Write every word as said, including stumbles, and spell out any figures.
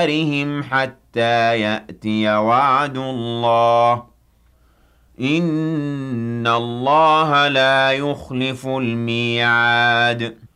ديارهم حتى يأتي وعد الله إن الله لا يخلف الميعاد